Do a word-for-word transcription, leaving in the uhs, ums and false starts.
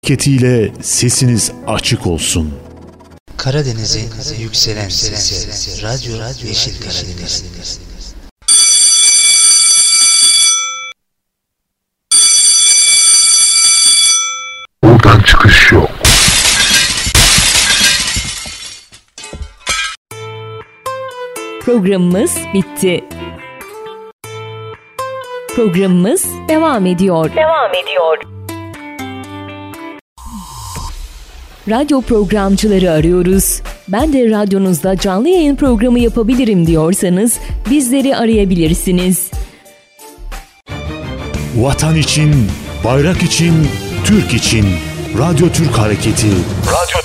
hareketiyle sesiniz açık olsun. Karadeniz'in yükselen sesi, Radyo Yeşil Karadeniz. Buradan çıkış yok. Programımız bitti. Programımız devam ediyor. Devam ediyor. Radyo programcıları arıyoruz. Ben de radyonuzda canlı yayın programı yapabilirim diyorsanız bizleri arayabilirsiniz. Vatan için, bayrak için, Türk için Radyo Türk Hareketi. Radyo